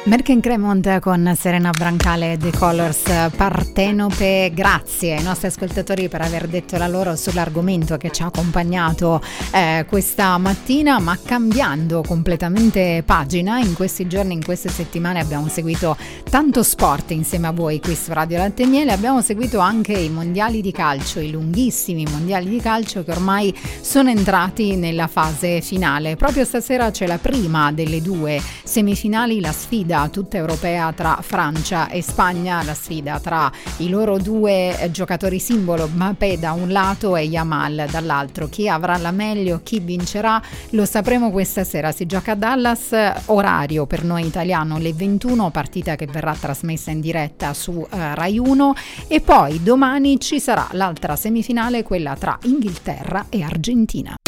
Merken Cremont con Serena Brancale e The Colors, Partenope. Grazie ai nostri ascoltatori per aver detto la loro sull'argomento che ci ha accompagnato questa mattina, ma cambiando completamente pagina. In questi giorni, in queste settimane abbiamo seguito tanto sport insieme a voi qui su Radio Latte e Miele. Abbiamo seguito anche i mondiali di calcio, i lunghissimi mondiali di calcio che ormai sono entrati nella fase finale. Proprio stasera c'è la prima delle due semifinali, la sfida tutta europea tra Francia e Spagna, la sfida tra i loro due giocatori simbolo, Mbappé da un lato e Yamal dall'altro. Chi avrà la meglio, chi vincerà, lo sapremo questa sera. Si gioca a Dallas, orario per noi italiano le 21, partita che verrà trasmessa in diretta su Rai 1, e poi domani ci sarà l'altra semifinale, quella tra Inghilterra e Argentina.